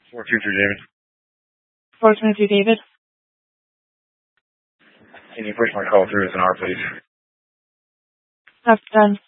423 David. 423 David. Can you push my call through as an R, please? That's done.